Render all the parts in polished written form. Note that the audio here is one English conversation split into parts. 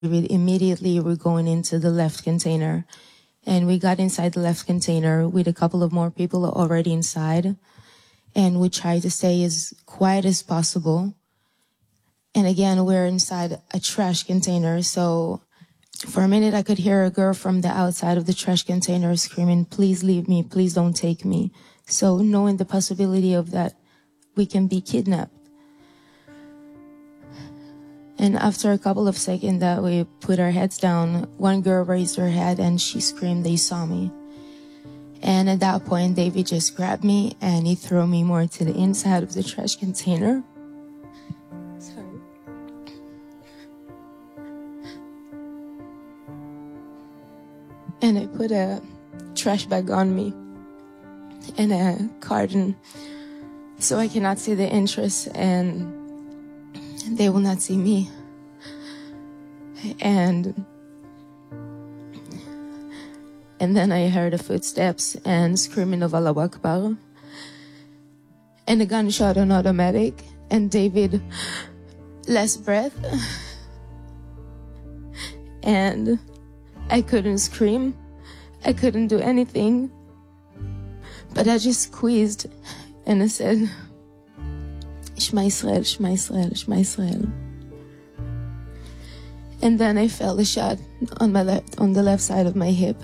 Immediately, we're going into the left container. And we got inside the left container with a couple of more people already inside. And we tried to stay as quiet as possible. And again, we're inside a trash container. So for a minute, I could hear a girl from the outside of the trash container screaming, "Please leave me. Please don't take me." So knowing the possibility of that, we can be kidnapped. And after a couple of seconds that we put our heads down, one girl raised her head and she screamed, "They saw me." And at that point, David just grabbed me and he threw me more to the inside of the trash container. Sorry. And I put a trash bag on me and a carton so I cannot see the entrance and they will not see me. And then I heard the footsteps and screaming of Allah Akbar. And a gunshot on automatic. And David, last breath. And I couldn't scream. I couldn't do anything. But I just squeezed and I said, "Shema Yisrael, Shema Yisrael, Shema Yisrael." And then I felt a shot on the left side of my hip.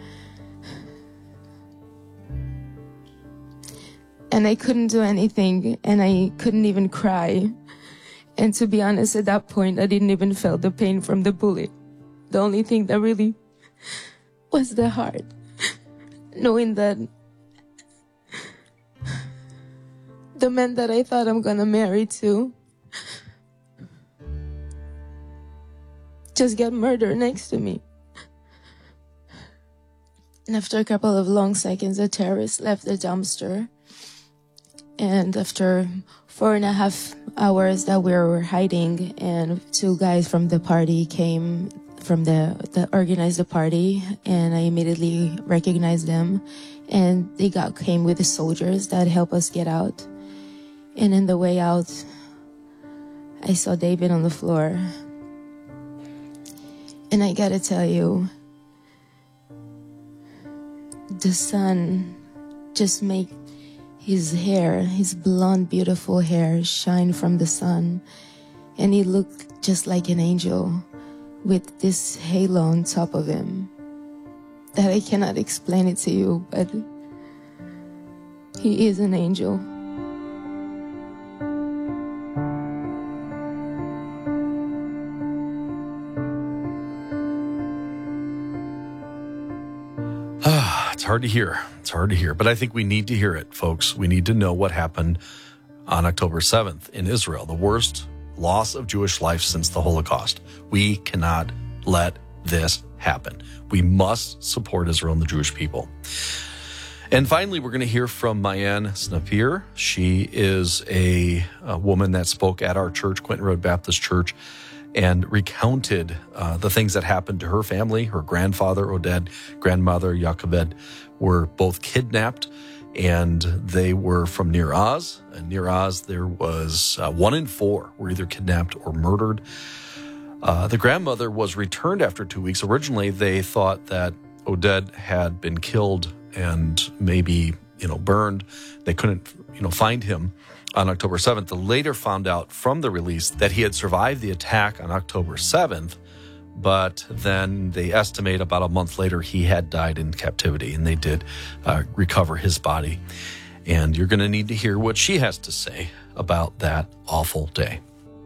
And I couldn't do anything, and I couldn't even cry. And to be honest, at that point, I didn't even feel the pain from the bullet. The only thing that really was the heart, knowing that the man that I thought I'm gonna marry to just got murdered next to me. And after a couple of long seconds, the terrorists left the dumpster. And after 4.5 hours that we were hiding, and 2 guys from the party came from that organized the party, and I immediately recognized them. And they came with the soldiers that helped us get out. And in the way out, I saw David on the floor. And I gotta tell you, the sun just made his hair, his blonde, beautiful hair, shine from the sun. And he looked just like an angel with this halo on top of him. That I cannot explain it to you, but he is an angel. It's hard to hear. It's hard to hear, but I think we need to hear it, folks. We need to know what happened on October 7th in Israel, the worst loss of Jewish life since the Holocaust. We cannot let this happen. We must support Israel and the Jewish people. And finally, we're going to hear from Maayan Snapir. She is a woman that spoke at our church, Quentin Road Baptist Church, and recounted the things that happened to her family. Her grandfather, Oded, grandmother, Yocheved, were both kidnapped, and they were from Nir Oz. And Nir Oz, there was 1 in 4 were either kidnapped or murdered. The grandmother was returned after 2 weeks. Originally, they thought that Oded had been killed and maybe, burned. They couldn't, find him on October 7th. They later found out from the release that he had survived the attack on October 7th, but then they estimate about a month later he had died in captivity, and they did recover his body. And you're going to need to hear what she has to say about that awful day.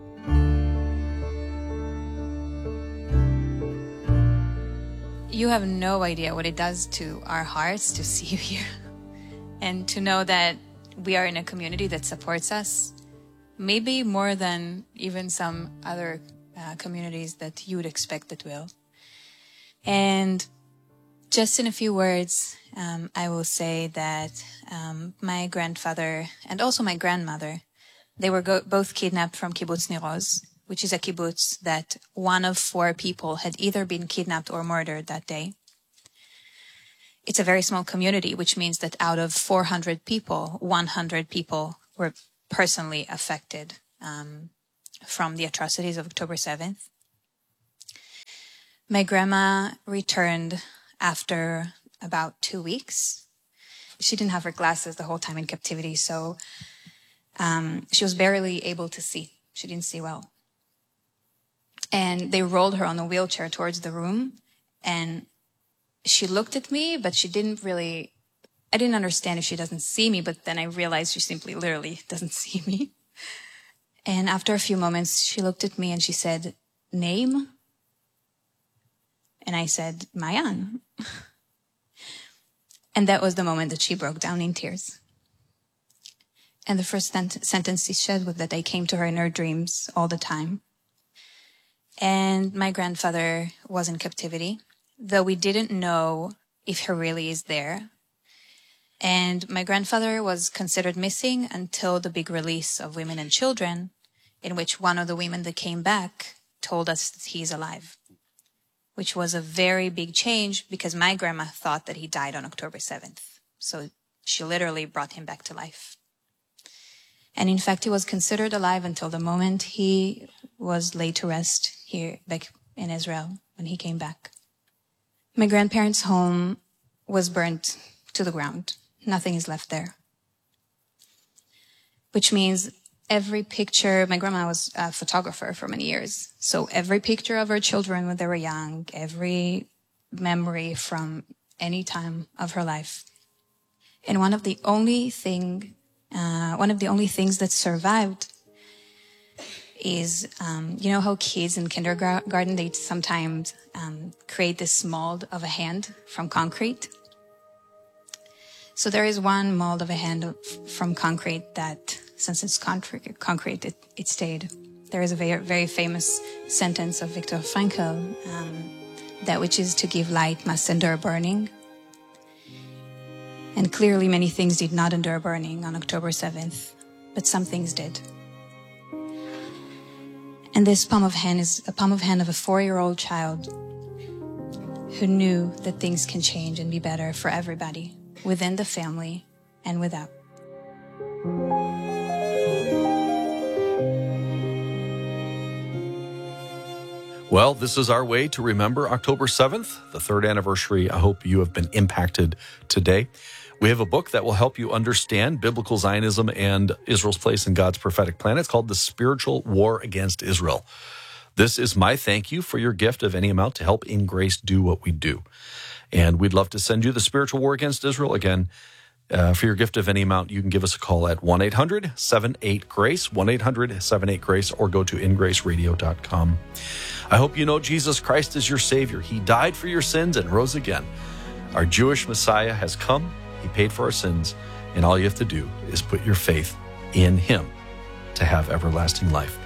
You have no idea what it does to our hearts to see you here and to know that we are in a community that supports us, maybe more than even some other communities that you would expect that will. And just in a few words, I will say that my grandfather and also my grandmother, they were both kidnapped from Kibbutz Nir Oz, which is a kibbutz that 1 of 4 people had either been kidnapped or murdered that day. It's a very small community, which means that out of 400 people, 100 people were personally affected from the atrocities of October 7th. My grandma returned after about 2 weeks. She didn't have her glasses the whole time in captivity, so she was barely able to see. She didn't see well. And they rolled her on a wheelchair towards the room, and she looked at me, but she didn't really, I didn't understand if she doesn't see me, but then I realized she simply literally doesn't see me. And after a few moments, she looked at me and she said, "Name?" And I said, "Mayan." And that was the moment that she broke down in tears. And the first sentence she said was that I came to her in her dreams all the time. And my grandfather was in captivity, though we didn't know if he really is there. And my grandfather was considered missing until the big release of Women and Children, in which one of the women that came back told us that he's alive, which was a very big change because my grandma thought that he died on October 7th. So she literally brought him back to life. And in fact, he was considered alive until the moment he was laid to rest here back in Israel when he came back. My grandparents' home was burnt to the ground. Nothing is left there. Which means every picture, my grandma was a photographer for many years. So every picture of her children when they were young, every memory from any time of her life. And one of the only things that survived is, you know how kids in kindergarten, they sometimes create this mold of a hand from concrete? So there is one mold of a hand from concrete that, since it's concrete, it stayed. There is a very, very famous sentence of Viktor Frankl, that which is to give light must endure burning. And clearly many things did not endure burning on October 7th, but some things did. And this palm of hand is a palm of hand of a 4-year-old child who knew that things can change and be better for everybody, within the family and without. Well, this is our way to remember October 7th, the 3rd anniversary. I hope you have been impacted today. We have a book that will help you understand biblical Zionism and Israel's place in God's prophetic plan. It's called The Spiritual War Against Israel. This is my thank you for your gift of any amount to help In Grace do what we do. And we'd love to send you The Spiritual War Against Israel. Again, for your gift of any amount, you can give us a call at 1-800-78-GRACE, 1-800-78-GRACE, or go to ingraceradio.com. I hope you know Jesus Christ is your Savior. He died for your sins and rose again. Our Jewish Messiah has come. He paid for our sins, and all you have to do is put your faith in Him to have everlasting life.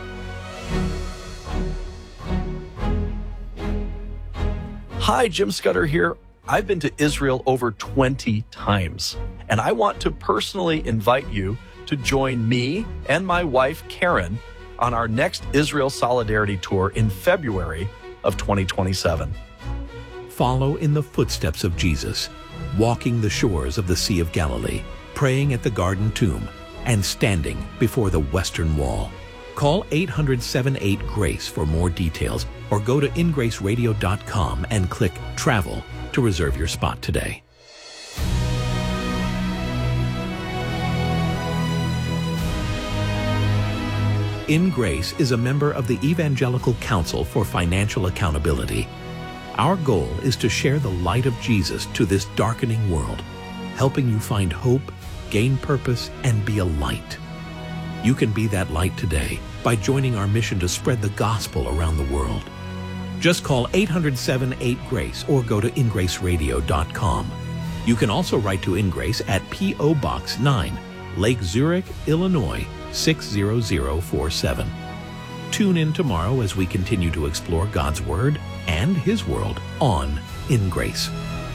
Hi, Jim Scudder here. I've been to Israel over 20 times, and I want to personally invite you to join me and my wife, Karen, on our next Israel Solidarity Tour in February of 2027. Follow in the footsteps of Jesus, walking the shores of the Sea of Galilee, praying at the Garden Tomb, and standing before the Western Wall. Call 800-78-GRACE for more details, or go to ingraceradio.com and click Travel to reserve your spot today. In Grace is a member of the Evangelical Council for Financial Accountability. Our goal is to share the light of Jesus to this darkening world, helping you find hope, gain purpose, and be a light. You can be that light today by joining our mission to spread the gospel around the world. Just call 800-78-GRACE or go to ingraceradio.com. You can also write to In Grace at P.O. Box 9, Lake Zurich, Illinois, 60047. Tune in tomorrow as we continue to explore God's Word and His world on In Grace.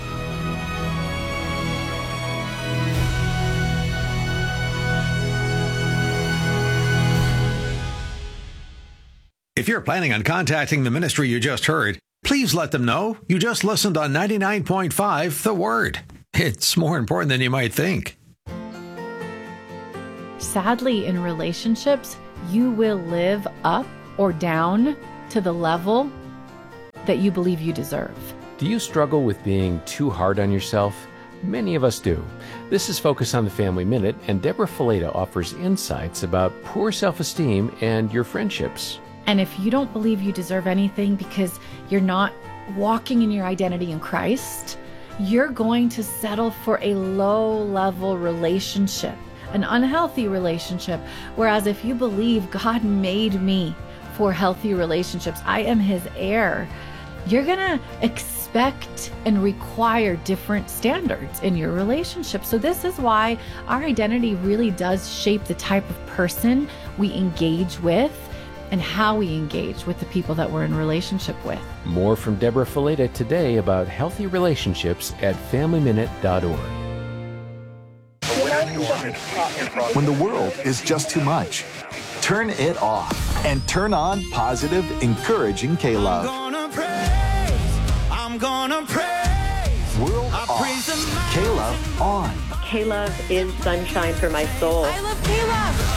If you're planning on contacting the ministry you just heard, please let them know you just listened on 99.5 The Word. It's more important than you might think. Sadly, in relationships, you will live up or down to the level that you believe you deserve. Do you struggle with being too hard on yourself? Many of us do. This is Focus on the Family Minute, and Deborah Fileta offers insights about poor self-esteem and your friendships. And if you don't believe you deserve anything because you're not walking in your identity in Christ, you're going to settle for a low-level relationship, an unhealthy relationship. Whereas if you believe God made me for healthy relationships, I am His heir, you're going to expect and require different standards in your relationship. So this is why our identity really does shape the type of person we engage with and how we engage with the people that we're in relationship with. More from Deborah Fileta today about healthy relationships at FamilyMinute.org. When the world is just too much, turn it off and turn on positive, encouraging K-Love. I'm gonna praise. World off. K-Love on. K-Love is sunshine for my soul. I love K-Love.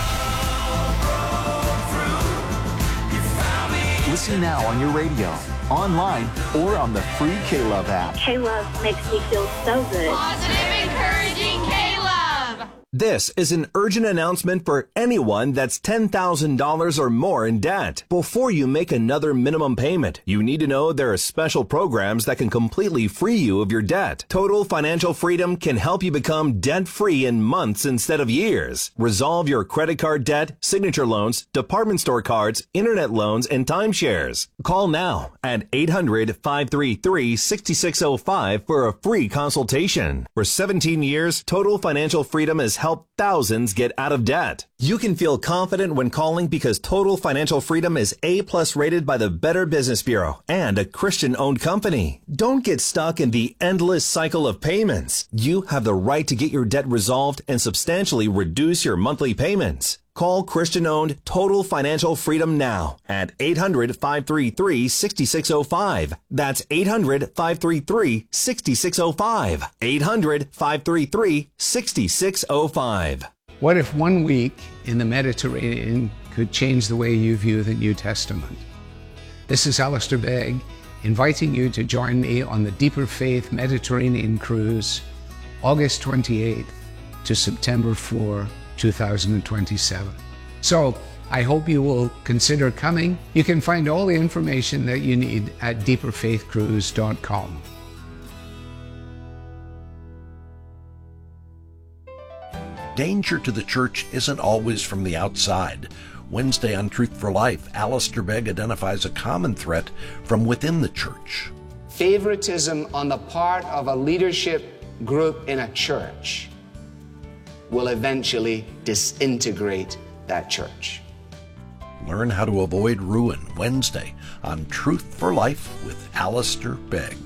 Listen now on your radio, online, or on the free K-Love app. K-Love makes me feel so good. Positive, encouraging K-Love. This is an urgent announcement for anyone that's $10,000 or more in debt. Before you make another minimum payment, you need to know there are special programs that can completely free you of your debt. Total Financial Freedom can help you become debt-free in months instead of years. Resolve your credit card debt, signature loans, department store cards, internet loans, and timeshares. Call now at 800-533-6605 for a free consultation. For 17 years, Total Financial Freedom has helped thousands get out of debt. You can feel confident when calling because Total Financial Freedom is A+ rated by the Better Business Bureau and a Christian-owned company. Don't get stuck in the endless cycle of payments. You have the right to get your debt resolved and substantially reduce your monthly payments. Call Christian-owned Total Financial Freedom now at 800-533-6605. That's 800-533-6605. 800-533-6605. What if 1 week in the Mediterranean could change the way you view the New Testament? This is Alistair Begg, inviting you to join me on the Deeper Faith Mediterranean Cruise, August 28th to September 4, 2027. So I hope you will consider coming. You can find all the information that you need at deeperfaithcruise.com. Danger to the church isn't always from the outside. Wednesday on Truth for Life, Alistair Begg identifies a common threat from within the church. Favoritism on the part of a leadership group in a church will eventually disintegrate that church. Learn how to avoid ruin Wednesday on Truth for Life with Alistair Begg.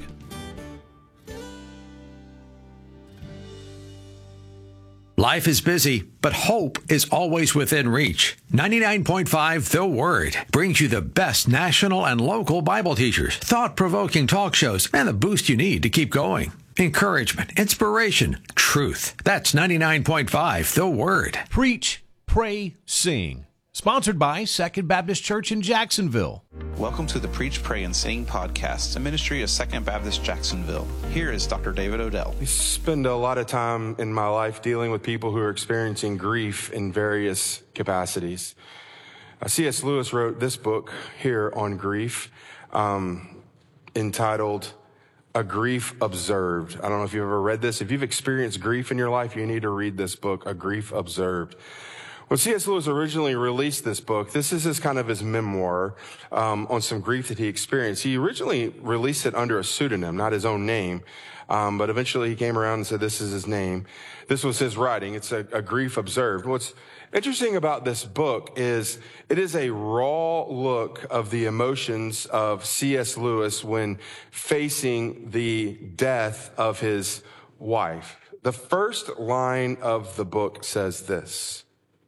Life is busy, but hope is always within reach. 99.5 The Word brings you the best national and local Bible teachers, thought-provoking talk shows, and the boost you need to keep going. Encouragement, inspiration, truth. That's 99.5 The Word. Preach, pray, sing. Sponsored by Second Baptist Church in Jacksonville. Welcome to the Preach, Pray, and Sing podcast, a ministry of Second Baptist Jacksonville. Here is Dr. David Odell. I spend a lot of time in my life dealing with people who are experiencing grief in various capacities. C.S. Lewis wrote this book here on grief, entitled A Grief Observed. I don't know if you've ever read this. If you've experienced grief in your life, you need to read this book, A Grief Observed. When C.S. Lewis originally released this book, this is his memoir on some grief that he experienced. He originally released it under a pseudonym, not his own name, but eventually he came around and said this is his name. This was his writing. It's a grief observed. What's interesting about this book is it is a raw look of the emotions of C.S. Lewis when facing the death of his wife. The first line of the book says this.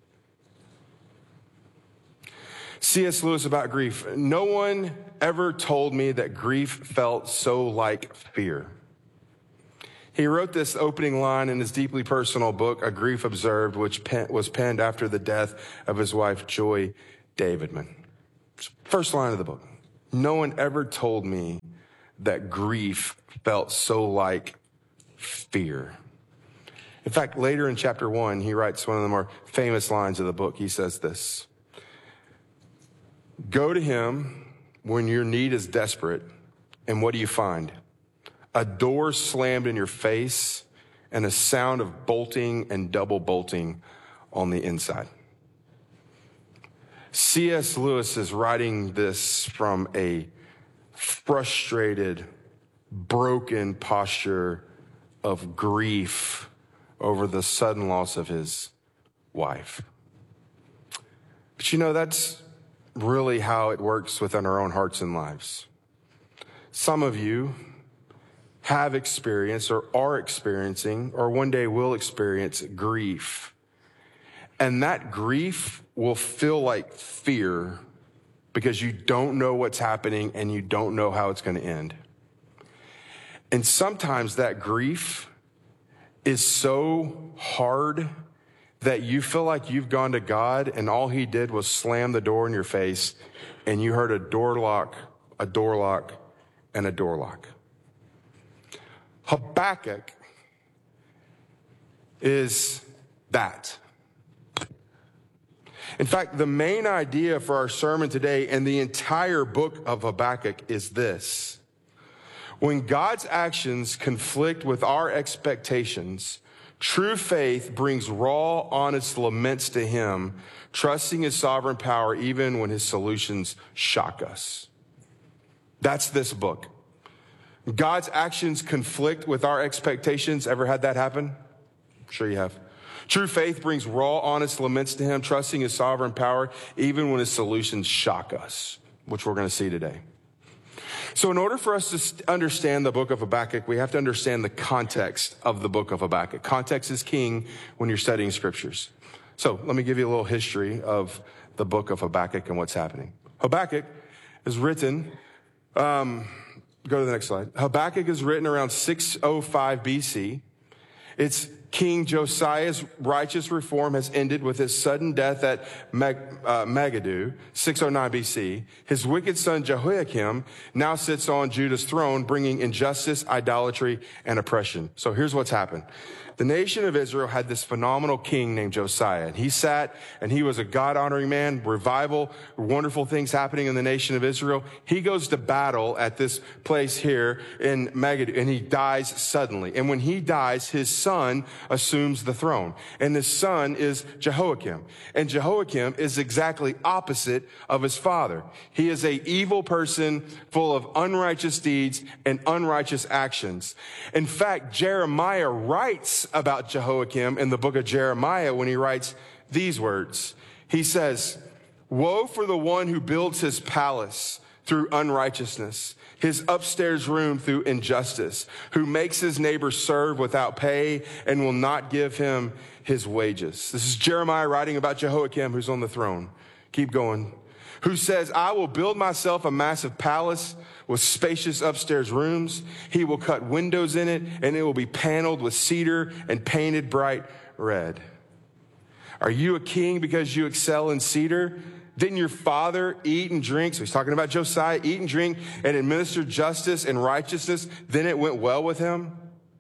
C.S. Lewis about grief. No one ever told me that grief felt so like fear. He wrote this opening line in his deeply personal book, A Grief Observed, which was penned after the death of his wife, Joy Davidman. First line of the book. no one ever told me that grief felt so like fear. In fact, later in chapter 1, he writes one of the more famous lines of the book. He says this: "Go to him when your need is desperate, and what do you find? A door slammed in your face and a sound of bolting and double bolting on the inside." C.S. Lewis is writing this from a frustrated, broken posture of grief over the sudden loss of his wife. But you know, that's really how it works within our own hearts and lives. Some of you have experienced or are experiencing or one day will experience grief. And that grief will feel like fear because you don't know what's happening and you don't know how it's going to end. And sometimes that grief is so hard that you feel like you've gone to God and all he did was slam the door in your face and you heard a door lock, and a door lock. Habakkuk is that. In fact, the main idea for our sermon today and the entire book of Habakkuk is this: when God's actions conflict with our expectations, true faith brings raw, honest laments to him, trusting his sovereign power even when his solutions shock us. That's this book. God's actions conflict with our expectations. Ever had that happen? I'm sure you have. True faith brings raw, honest laments to him, trusting his sovereign power even when his solutions shock us, which we're going to see today. So in order for us to understand the book of Habakkuk, we have to understand the context of the book of Habakkuk. Context is king when you're studying scriptures. So let me give you a little history of the book of Habakkuk and what's happening. Habakkuk is written, go to the next slide. Habakkuk is written around 605 BC. It's King Josiah's righteous reform has ended with his sudden death at Megiddo, 609 BC. His wicked son Jehoiakim now sits on Judah's throne, bringing injustice, idolatry, and oppression. So here's what's happened. The nation of Israel had this phenomenal king named Josiah. And he sat and he was a God-honoring man, revival, wonderful things happening in the nation of Israel. He goes to battle at this place here in Megiddo and he dies suddenly. And when he dies, his son assumes the throne. And his son is Jehoiakim. And Jehoiakim is exactly opposite of his father. He is an evil person full of unrighteous deeds and unrighteous actions. In fact, Jeremiah writes about Jehoiakim in the book of Jeremiah when he writes these words. He says, "Woe for the one who builds his palace through unrighteousness, his upstairs room through injustice, who makes his neighbor serve without pay and will not give him his wages." This is Jeremiah writing about Jehoiakim, who's on the throne. Keep going. Who says, "I will build myself a massive palace with spacious upstairs rooms. He will cut windows in it, and it will be paneled with cedar and painted bright red." Are you a king because you excel in cedar? Didn't your father eat and drink? So he's talking about Josiah, eat and drink and administer justice and righteousness. Then it went well with him.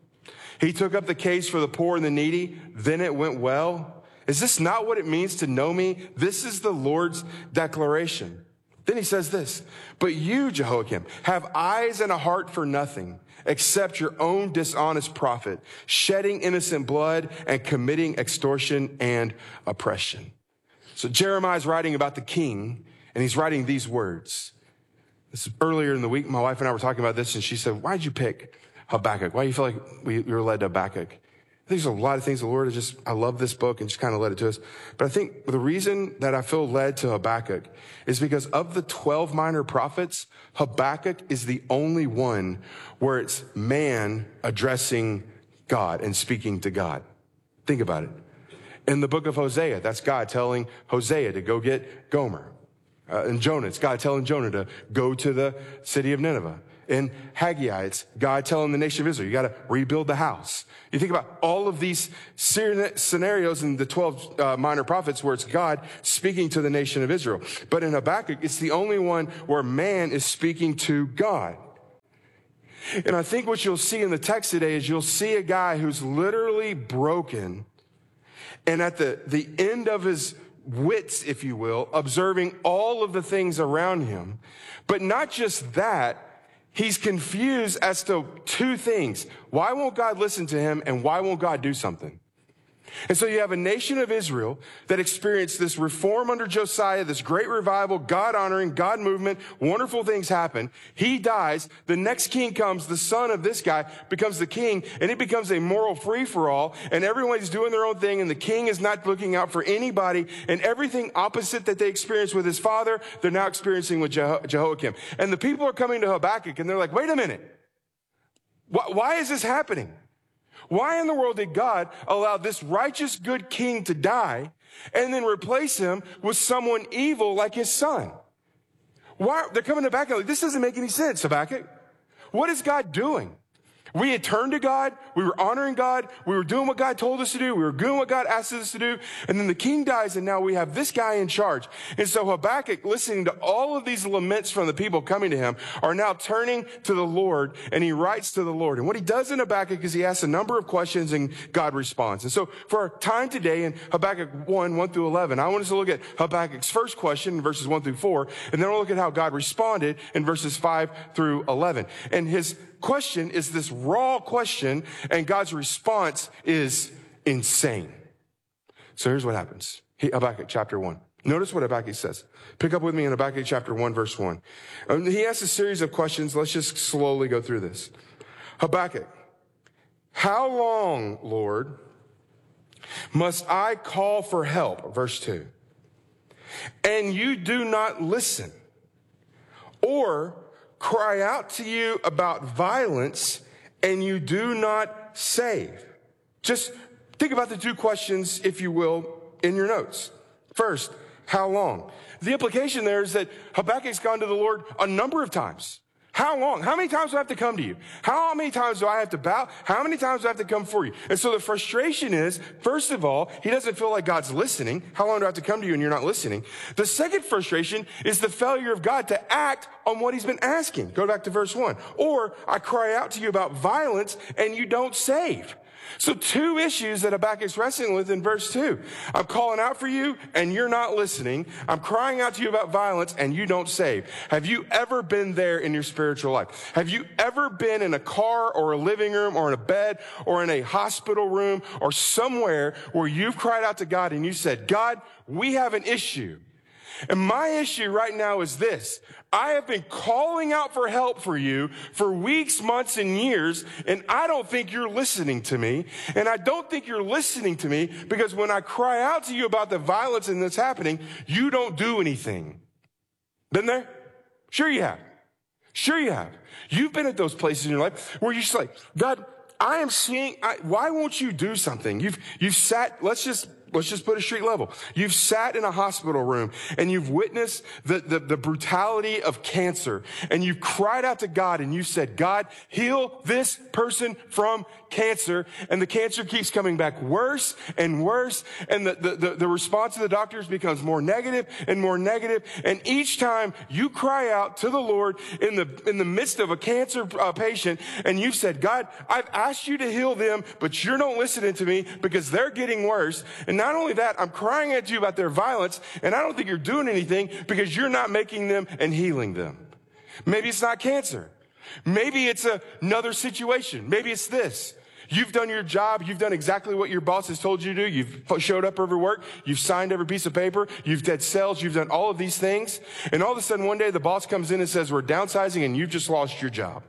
He took up the case for the poor and the needy. Then it went well. Is this not what it means to know me? This is the Lord's declaration. Then he says this, "But you, Jehoiakim, have eyes and a heart for nothing except your own dishonest profit, shedding innocent blood and committing extortion and oppression." So Jeremiah is writing about the king, and he's writing these words. This is earlier in the week, my wife and I were talking about this, and she said, "Why'd you pick Habakkuk? Why do you feel like we were led to Habakkuk?" I think there's a lot of things the Lord has just, I love this book and just kind of led it to us. But I think the reason that I feel led to Habakkuk is because of the 12 minor prophets, Habakkuk is the only one where it's man addressing God and speaking to God. Think about it. In the book of Hosea, that's God telling Hosea to go get Gomer. In Jonah, it's God telling Jonah to go to the city of Nineveh. in Haggai, it's God telling the nation of Israel, you got to rebuild the house. You think about all of these scenarios in the 12 minor prophets where it's God speaking to the nation of Israel. But in Habakkuk, it's the only one where man is speaking to God. And I think what you'll see in the text today is you'll see a guy who's literally broken and at the end of his wits, if you will, observing all of the things around him. But not just that, he's confused as to two things. Why won't God listen to him, and why won't God do something? And so you have a nation of Israel that experienced this reform under Josiah, this great revival, God honoring, God movement, wonderful things happen. He dies. The next king comes. The son of this guy becomes the king, and it becomes a moral free-for-all, and everyone's doing their own thing, and the king is not looking out for anybody, and everything opposite that they experienced with his father, they're now experiencing with Jehoiakim. And the people are coming to Habakkuk, and they're like, wait a minute. Why is this happening? Why in the world did God allow this righteous, good king to die and then replace him with someone evil like his son? Why? They're coming to Habakkuk like, this doesn't make any sense, Habakkuk. What is God doing? We had turned to God. We were honoring God. We were doing what God told us to do. We were doing what God asked us to do. And then the king dies, and now we have this guy in charge. And so Habakkuk, listening to all of these laments from the people coming to him, are now turning to the Lord, and he writes to the Lord. And what he does in Habakkuk is he asks a number of questions, and God responds. And so for our time today in Habakkuk 1 through 11, I want us to look at Habakkuk's first question in verses 1 through 4, and then we'll look at how God responded in verses 5 through 11. And his question is this raw question, and God's response is insane. So here's what happens. Habakkuk chapter 1. Notice what Habakkuk says. Pick up with me in Habakkuk chapter 1, verse 1. He asks a series of questions. Let's just slowly go through this. Habakkuk, how long, Lord, must I call for help? Verse 2. And you do not listen, or cry out to you about violence, and you do not save. Just think about the two questions, if you will, in your notes. First, how long? The implication there is that Habakkuk's gone to the Lord a number of times. How long? How many times do I have to come to you? How many times do I have to bow? How many times do I have to come for you? And so the frustration is, first of all, he doesn't feel like God's listening. How long do I have to come to you and you're not listening? The second frustration is the failure of God to act on what he's been asking. Go back to verse 1. Or I cry out to you about violence and you don't save. So two issues that Habakkuk's wrestling with in verse 2. I'm calling out for you and you're not listening. I'm crying out to you about violence and you don't save. Have you ever been there in your spiritual life? Have you ever been in a car or a living room or in a bed or in a hospital room or somewhere where you've cried out to God and you said, God, we have an issue. And my issue right now is this. I have been calling out for help for you for weeks, months, and years, and I don't think you're listening to me. And I don't think you're listening to me because when I cry out to you about the violence and that's happening, you don't do anything. Been there? Sure you have. Sure you have. You've been at those places in your life where you're just like, God, I am seeing, why won't you do something? You've sat, let's just put a street level. You've sat in a hospital room and you've witnessed the brutality of cancer, and you've cried out to God and you said, God, heal this person from cancer. And the cancer keeps coming back worse and worse. And the response of the doctors becomes more negative and more negative. And each time you cry out to the Lord in the midst of a cancer patient, and you've said, God, I've asked you to heal them, but you're not listening to me because they're getting worse. And not only that, I'm crying at you about their violence, and I don't think you're doing anything because you're not making them and healing them. Maybe it's not cancer. Maybe it's another situation. Maybe it's this. You've done your job. You've done exactly what your boss has told you to do. You've showed up every work. You've signed every piece of paper. You've did sales. You've done all of these things. And all of a sudden, one day, the boss comes in and says, we're downsizing, and you've just lost your job.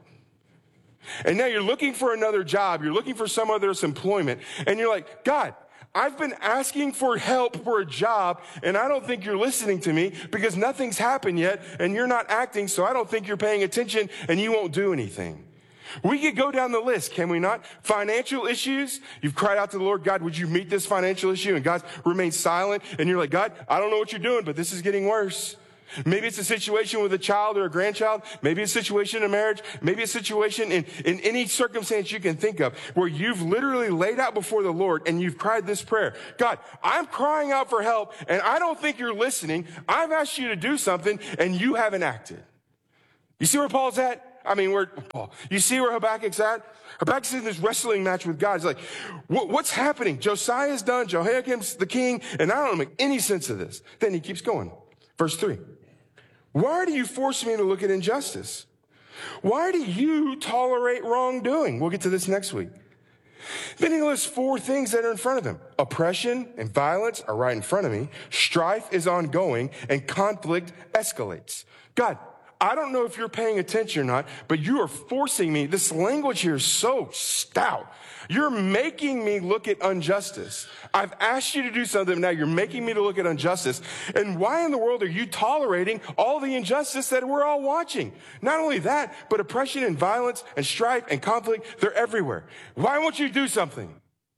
And now you're looking for another job. You're looking for some other employment. And you're like, God, I've been asking for help for a job, and I don't think you're listening to me because nothing's happened yet, and you're not acting, so I don't think you're paying attention, and you won't do anything. We could go down the list, can we not? Financial issues. You've cried out to the Lord, God, would you meet this financial issue? And God remains silent, and you're like, God, I don't know what you're doing, but this is getting worse. Maybe it's a situation with a child or a grandchild. Maybe it's a situation in a marriage. Maybe it's a situation in any circumstance you can think of where you've literally laid out before the Lord and you've cried this prayer. God, I'm crying out for help and I don't think you're listening. I've asked you to do something and you haven't acted. You see where Paul's at? You see where Habakkuk's at? Habakkuk's in this wrestling match with God. He's like, what's happening? Josiah's done. Jehoiakim's the king. And I don't make any sense of this. Then he keeps going. Verse 3. Why do you force me to look at injustice? Why do you tolerate wrongdoing? We'll get to this next week. Then he lists 4 things that are in front of him. Oppression and violence are right in front of me. Strife is ongoing and conflict escalates. God, I don't know if you're paying attention or not, but you are forcing me. This language here is so stout. You're making me look at injustice. I've asked you to do something. Now you're making me to look at injustice. And why in the world are you tolerating all the injustice that we're all watching? Not only that, but oppression and violence and strife and conflict, they're everywhere. Why won't you do something?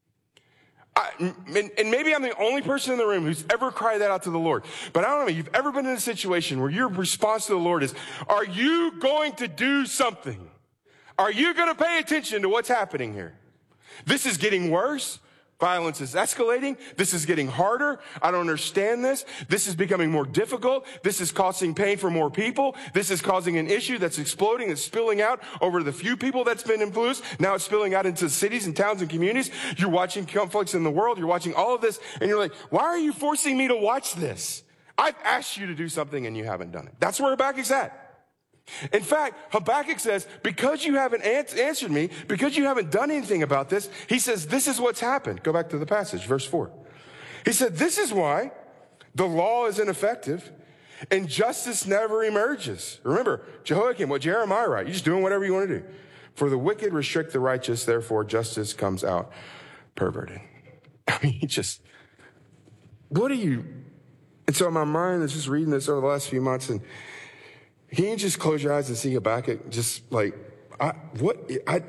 And maybe I'm the only person in the room who's ever cried that out to the Lord. But I don't know if you've ever been in a situation where your response to the Lord is, are you going to do something? Are you going to pay attention to what's happening here? This is getting worse. Violence is escalating. This is getting harder. I don't understand this. This is becoming more difficult. This is causing pain for more people. This is causing an issue that's exploding and spilling out over the few people that's been influenced. Now it's spilling out into cities and towns and communities. You're watching conflicts in the world. You're watching all of this. And you're like, why are you forcing me to watch this? I've asked you to do something and you haven't done it. That's where Habakkuk's at. In fact, Habakkuk says, because you haven't answered me, because you haven't done anything about this, he says, this is what's happened. Go back to the passage, verse 4. He said, this is why the law is ineffective and justice never emerges. Remember, Jehoiakim, what Jeremiah wrote, you're just doing whatever you want to do. For the wicked restrict the righteous, therefore justice comes out perverted. I mean, what are you? And so my mind is just reading this over the last few months, and can you just close your eyes and see Habakkuk just like, what?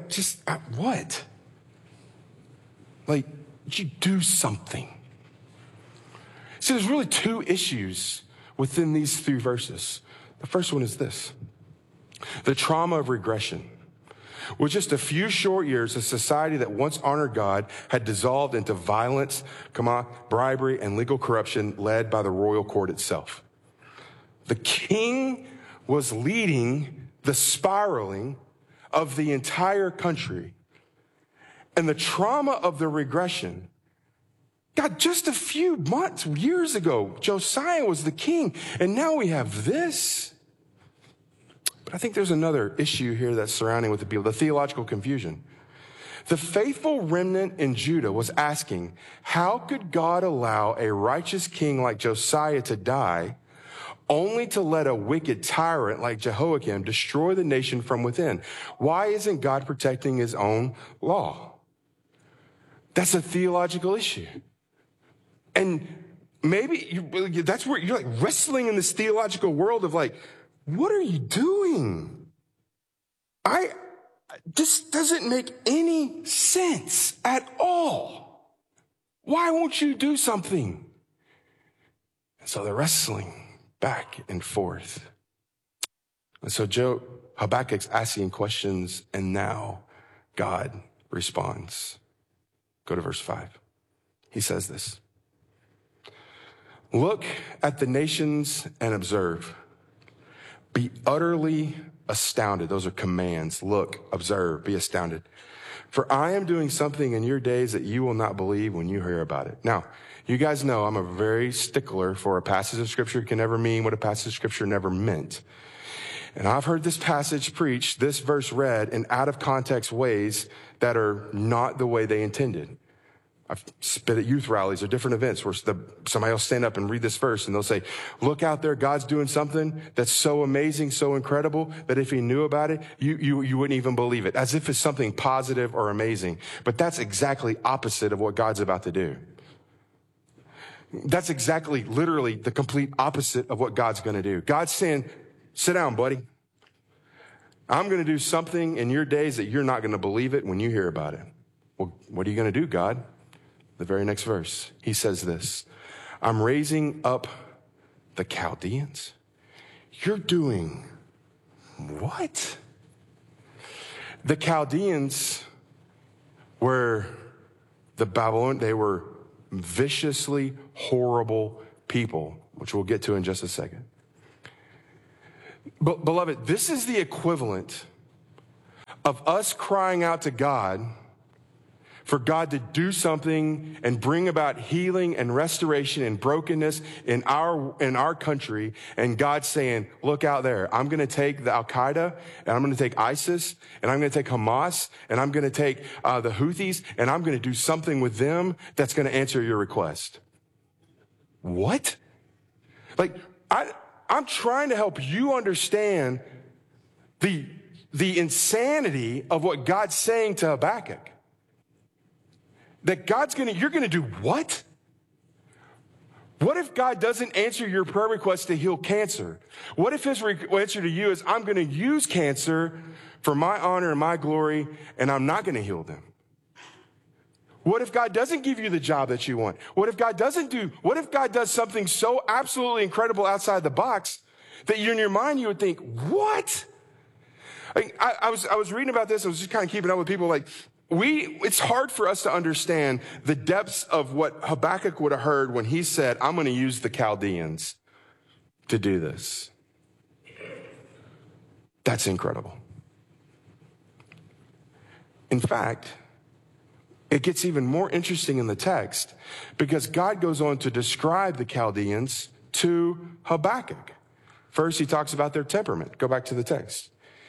Like, you do something. See, there's really 2 issues within these 3 verses. The first one is this. The trauma of regression. With just a few short years, a society that once honored God had dissolved into violence, bribery, and legal corruption led by the royal court itself. The king was leading the spiraling of the entire country. And the trauma of the regression, God, just a few years ago, Josiah was the king, and now we have this. But I think there's another issue here that's surrounding with the people, the theological confusion. The faithful remnant in Judah was asking, how could God allow a righteous king like Josiah to die, only to let a wicked tyrant like Jehoiakim destroy the nation from within? Why isn't God protecting his own law? That's a theological issue. And maybe that's where you're like wrestling in this theological world of like, what are you doing? This doesn't make any sense at all. Why won't you do something? And so they're wrestling back and forth. And so Habakkuk's asking questions, and now God responds. Go to verse 5. He says this. Look at the nations and observe. Be utterly astounded. Those are commands. Look, observe, be astounded. For I am doing something in your days that you will not believe when you hear about it. Now, you guys know I'm a very stickler for a passage of scripture can never mean what a passage of scripture never meant. And I've heard this passage preached, this verse read in out of context ways that are not the way they intended. I've spit at youth rallies or different events where somebody will stand up and read this verse and they'll say, look out there, God's doing something that's so amazing, so incredible that if he knew about it, you wouldn't even believe it, as if it's something positive or amazing. But that's exactly opposite of what God's about to do. That's exactly, literally, the complete opposite of what God's going to do. God's saying, sit down, buddy. I'm going to do something in your days that you're not going to believe it when you hear about it. Well, what are you going to do, God? The very next verse, he says this, I'm raising up the Chaldeans you're doing what? The Chaldeans were they were viciously horrible people, which we'll get to in just a second. But beloved, this is the equivalent of us crying out to God for God to do something and bring about healing and restoration and brokenness in our country, and God saying, look out there, I'm going to take the Al-Qaeda, and I'm going to take ISIS, and I'm going to take Hamas, and I'm going to take the Houthis, and I'm going to do something with them that's going to answer your request. What? Like, I'm trying to help you understand the insanity of what God's saying to Habakkuk. That you're going to do what? What if God doesn't answer your prayer request to heal cancer? What if his answer to you is, I'm going to use cancer for my honor and my glory, and I'm not going to heal them? What if God doesn't give you the job that you want? What if God does something so absolutely incredible outside the box that in your mind you would think, what? I was reading about this. I was just kind of keeping up with people like, it's hard for us to understand the depths of what Habakkuk would have heard when he said, I'm going to use the Chaldeans to do this. That's incredible. In fact, it gets even more interesting in the text because God goes on to describe the Chaldeans to Habakkuk. First, he talks about their temperament. Go back to the text.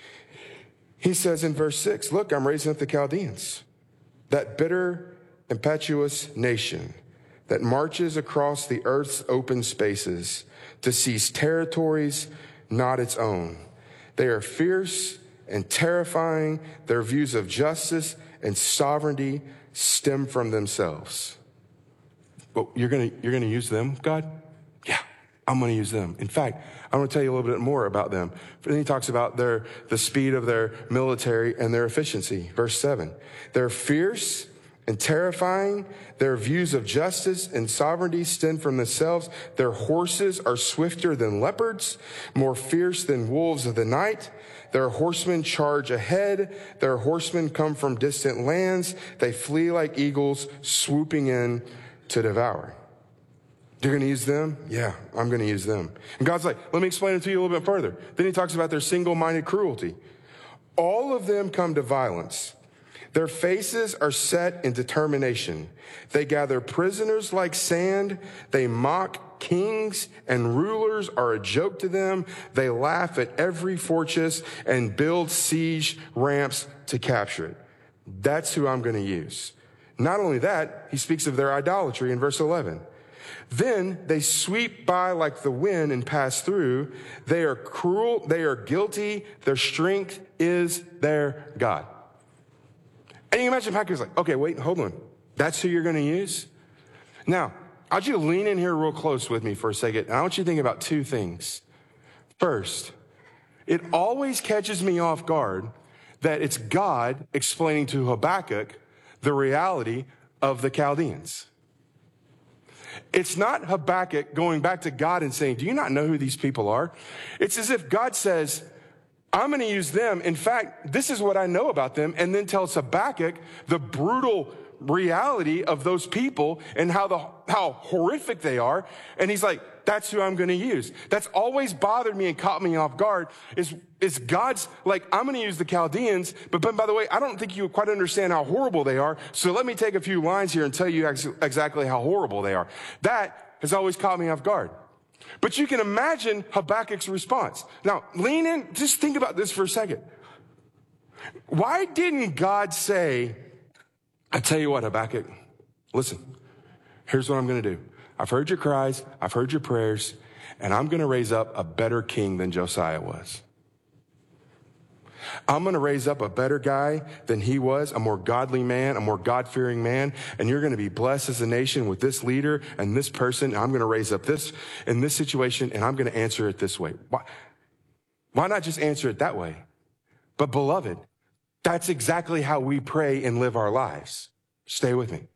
He says in verse 6, look, I'm raising up the Chaldeans, that bitter, impetuous nation that marches across the earth's open spaces to seize territories not its own. They are fierce and terrifying. Their views of justice and sovereignty stem from themselves. Well, you're going to use them, God? Yeah, I'm going to use them. In fact, I want to tell you a little bit more about them. Then he talks about the speed of their military and their efficiency. Verse 7. They're fierce and terrifying. Their views of justice and sovereignty stem from themselves. Their horses are swifter than leopards, more fierce than wolves of the night. Their horsemen charge ahead. Their horsemen come from distant lands. They flee like eagles, swooping in to devour. You're going to use them? Yeah, I'm going to use them. And God's like, let me explain it to you a little bit further. Then he talks about their single-minded cruelty. All of them come to violence. Their faces are set in determination. They gather prisoners like sand. They mock kings, and rulers are a joke to them. They laugh at every fortress and build siege ramps to capture it. That's who I'm going to use. Not only that, he speaks of their idolatry in verse 11. Then they sweep by like the wind and pass through. They are cruel. They are guilty. Their strength is their God. And you can imagine Habakkuk's like, okay, wait, hold on. That's who you're going to use? Now, I want you to lean in here real close with me for a second. And I want you to think about two things. First, it always catches me off guard that it's God explaining to Habakkuk the reality of the Chaldeans. It's not Habakkuk going back to God and saying, do you not know who these people are? It's as if God says, I'm going to use them. In fact, this is what I know about them. And then tells Habakkuk the brutal reality of those people and how horrific they are. And he's like, that's who I'm going to use. That's always bothered me and caught me off guard is God's like, I'm going to use the Chaldeans. But by the way, I don't think you quite understand how horrible they are. So let me take a few lines here and tell you exactly how horrible they are. That has always caught me off guard. But you can imagine Habakkuk's response. Now, lean in. Just think about this for a second. Why didn't God say, I tell you what, Habakkuk, listen, here's what I'm going to do. I've heard your cries. I've heard your prayers. And I'm going to raise up a better king than Josiah was. I'm going to raise up a better guy than he was, a more godly man, a more God-fearing man. And you're going to be blessed as a nation with this leader and this person. And I'm going to raise up this in this situation, and I'm going to answer it this way. Why not just answer it that way? But beloved, that's exactly how we pray and live our lives. Stay with me.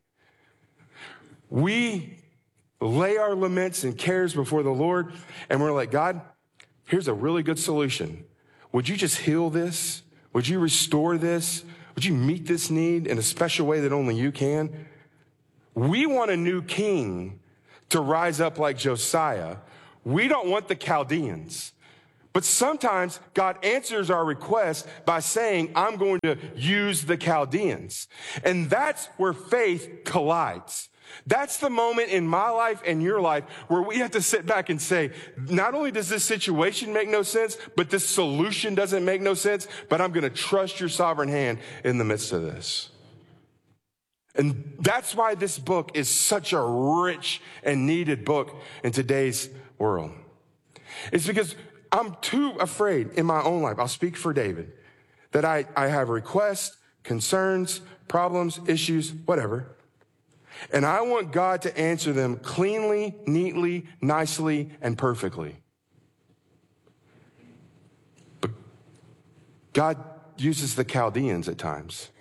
We lay our laments and cares before the Lord, and we're like, God, here's a really good solution. Would you just heal this? Would you restore this? Would you meet this need in a special way that only you can? We want a new king to rise up like Josiah. We don't want the Chaldeans. But sometimes God answers our request by saying, I'm going to use the Chaldeans. And that's where faith collides. That's the moment in my life and your life where we have to sit back and say, not only does this situation make no sense, but this solution doesn't make no sense, but I'm going to trust your sovereign hand in the midst of this. And that's why this book is such a rich and needed book in today's world. It's because I'm too afraid in my own life, I'll speak for David, that I have requests, concerns, problems, issues, whatever. And I want God to answer them cleanly, neatly, nicely, and perfectly. But God uses the Chaldeans at times.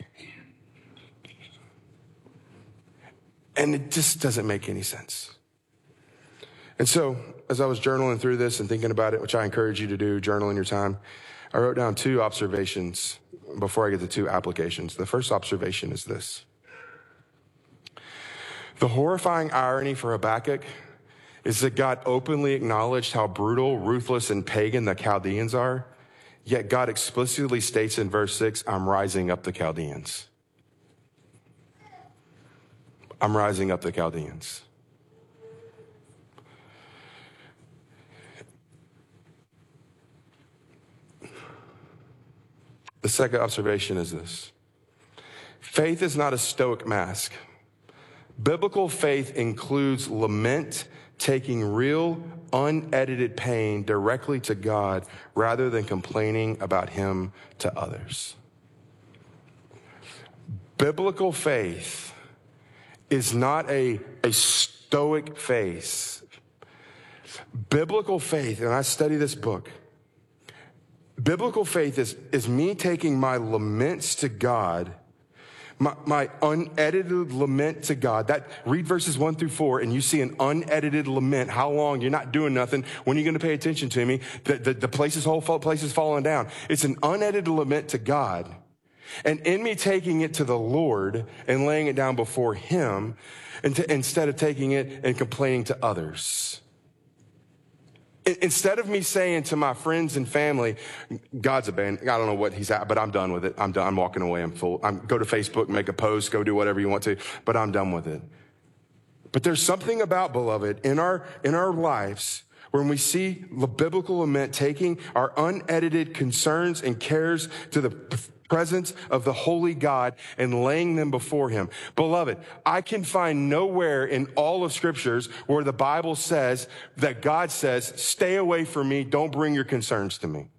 And it just doesn't make any sense. And so, as I was journaling through this and thinking about it, which I encourage you to do, journal in your time, I wrote down 2 observations before I get to 2 applications. The first observation is this. The horrifying irony for Habakkuk is that God openly acknowledged how brutal, ruthless, and pagan the Chaldeans are, yet God explicitly states in verse 6, I'm rising up the Chaldeans. I'm rising up the Chaldeans. The second observation is this. Faith is not a stoic mask. Biblical faith includes lament, taking real, unedited pain directly to God rather than complaining about him to others. Biblical faith is not a stoic faith. Biblical faith, and I study this book, biblical faith is me taking my laments to God, my unedited lament to God. Read verses 1 through 4, and you see an unedited lament. How long? You're not doing nothing. When are you going to pay attention to me? The place is falling down. It's an unedited lament to God. And in me taking it to the Lord and laying it down before him, instead of taking it and complaining to others. Instead of me saying to my friends and family, God's abandoned, I don't know what he's at, but I'm done with it. I'm done. I'm walking away. I'm full. Go to Facebook, make a post, go do whatever you want to, but I'm done with it. But there's something about, beloved, in our lives when we see the biblical lament taking our unedited concerns and cares to the presence of the holy God and laying them before him. Beloved, I can find nowhere in all of scriptures where the Bible says that God says, stay away from me, don't bring your concerns to me.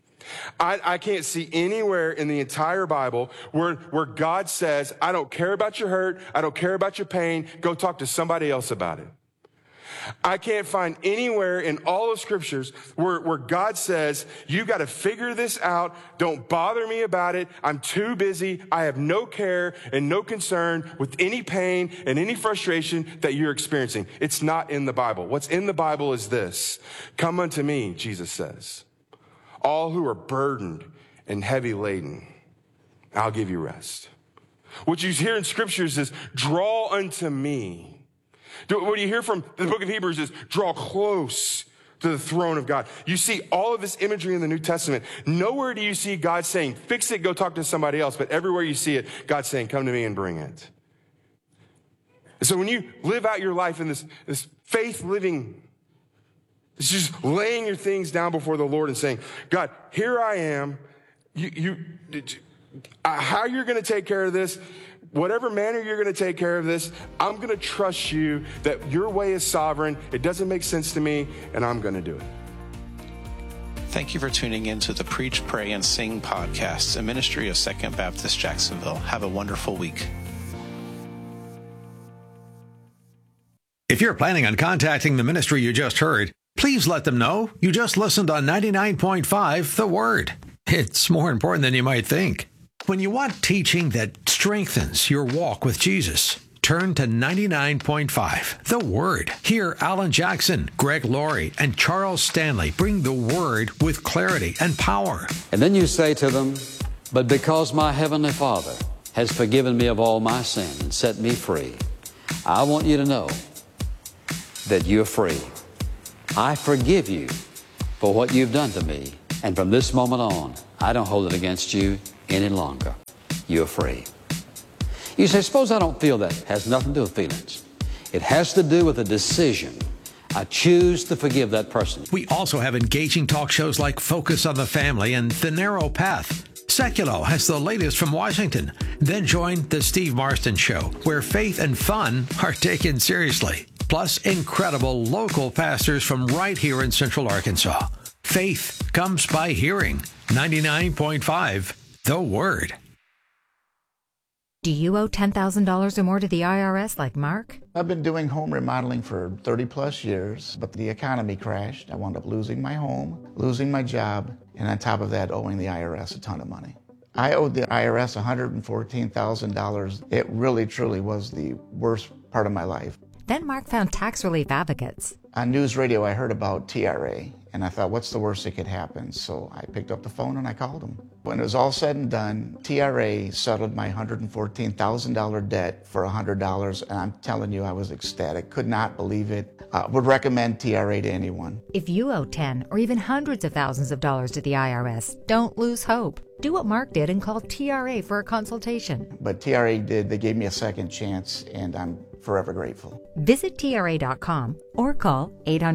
I can't see anywhere in the entire Bible where God says, I don't care about your hurt, I don't care about your pain, go talk to somebody else about it. I can't find anywhere in all of scriptures where God says, you got to figure this out. Don't bother me about it. I'm too busy. I have no care and no concern with any pain and any frustration that you're experiencing. It's not in the Bible. What's in the Bible is this. Come unto me, Jesus says, all who are burdened and heavy laden, I'll give you rest. What you hear in scriptures is draw unto me. What you hear from the book of Hebrews is draw close to the throne of God. You see all of this imagery in the New Testament. Nowhere do you see God saying, fix it, go talk to somebody else. But everywhere you see it, God's saying, come to me and bring it. And so when you live out your life in this faith living, it's just laying your things down before the Lord and saying, God, here I am. How you're going to take care of this, whatever manner you're going to take care of this, I'm going to trust you that your way is sovereign. It doesn't make sense to me, and I'm going to do it. Thank you for tuning in to the Preach, Pray, and Sing podcast, a ministry of Second Baptist Jacksonville. Have a wonderful week. If you're planning on contacting the ministry you just heard, please let them know you just listened on 99.5 The Word. It's more important than you might think. When you want teaching that strengthens your walk with Jesus, Turn to 99.5, The Word. Hear Alan Jackson, Greg Laurie, and Charles Stanley bring the Word with clarity and power. And then you say to them, but because my Heavenly Father has forgiven me of all my sin and set me free, I want you to know that you're free. I forgive you for what you've done to me. And from this moment on, I don't hold it against you any longer. You're free. You say, suppose I don't feel that. It has nothing to do with feelings. It has to do with a decision. I choose to forgive that person. We also have engaging talk shows like Focus on the Family and The Narrow Path. Seculo has the latest from Washington. Then join The Steve Marston Show, where faith and fun are taken seriously. Plus, incredible local pastors from right here in Central Arkansas. Faith comes by hearing. 99.5, The Word. Do you owe $10,000 or more to the IRS like Mark? I've been doing home remodeling for 30 plus years, but the economy crashed. I wound up losing my home, losing my job, and on top of that, owing the IRS a ton of money. I owed the IRS $114,000. It really, truly was the worst part of my life. Then Mark found Tax Relief Advocates. On news radio, I heard about TRA, and I thought, what's the worst that could happen? So I picked up the phone and I called them. When it was all said and done, TRA settled my $114,000 debt for $100, and I'm telling you, I was ecstatic. Could not believe it. Would recommend TRA to anyone. If you owe 10 or even hundreds of thousands of dollars to the IRS, don't lose hope. Do what Mark did and call TRA for a consultation. But TRA did. They gave me a second chance, and I'm forever grateful. Visit TRA.com or call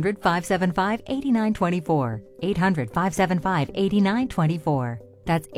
800-575-8924. 800-575-8924. That's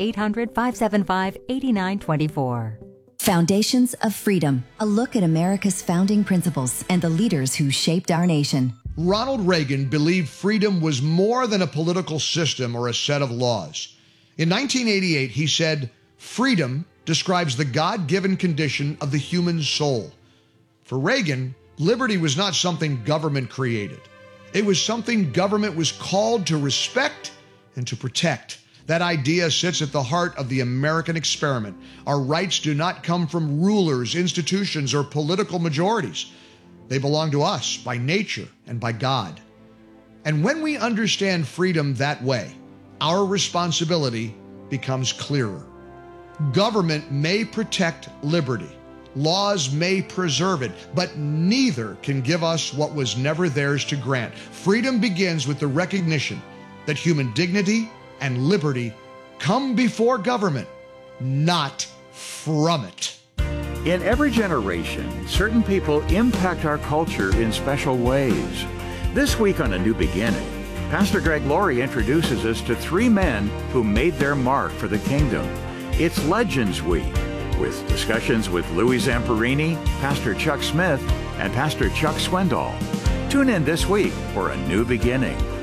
800-575-8924. Foundations of Freedom, a look at America's founding principles and the leaders who shaped our nation. Ronald Reagan believed freedom was more than a political system or a set of laws. In 1988, he said, "Freedom describes the God-given condition of the human soul." For Reagan, liberty was not something government created. It was something government was called to respect and to protect. That idea sits at the heart of the American experiment. Our rights do not come from rulers, institutions, or political majorities. They belong to us by nature and by God. And when we understand freedom that way, our responsibility becomes clearer. Government may protect liberty. Laws may preserve it, but neither can give us what was never theirs to grant. Freedom begins with the recognition that human dignity and liberty come before government, not from it. In every generation, certain people impact our culture in special ways. This week on A New Beginning, Pastor Greg Laurie introduces us to three men who made their mark for the kingdom. It's Legends Week, with discussions with Louis Zamperini, Pastor Chuck Smith, and Pastor Chuck Swindoll. Tune in this week for A New Beginning.